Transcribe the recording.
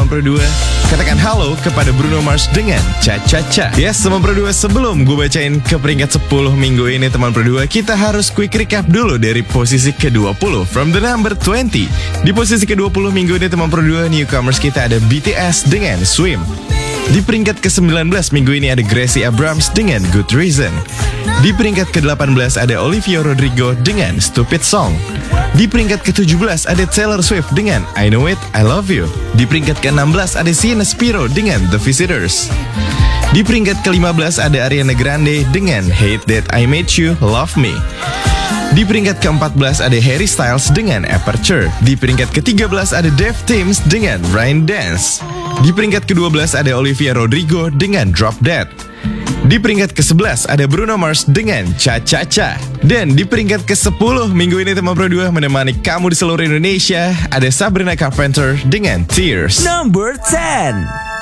teman Pro 2. Katakan halo kepada Bruno Mars dengan Cha Cha Cha. Yes, teman Pro 2, sebelum gue bacain ke peringkat 10 minggu ini teman Pro 2, kita harus quick recap dulu dari posisi ke-20 from the number 20. Di posisi ke-20 minggu ini teman Pro 2, newcomers kita ada BTS dengan Swim. Di peringkat ke-19 minggu ini ada Gracie Abrams dengan Good Reason. Di peringkat ke-18 ada Olivia Rodrigo dengan Stupid Song. Di peringkat ke-17 ada Taylor Swift dengan I Know It, I Love You. Di peringkat ke-16 ada Sienna Spiro dengan The Visitors. Di peringkat ke-15 ada Ariana Grande dengan Hate That I Made You, Love Me. Di peringkat ke-14 ada Harry Styles dengan Aperture. Di peringkat ke-13 ada Dave Timms dengan Rain Dance. Di peringkat ke-12 ada Olivia Rodrigo dengan Drop Dead. Di peringkat ke-11 ada Bruno Mars dengan Cha Cha Cha. Dan di peringkat ke-10 minggu ini teman Pro 2 menemani kamu di seluruh Indonesia ada Sabrina Carpenter dengan Tears. Number 10.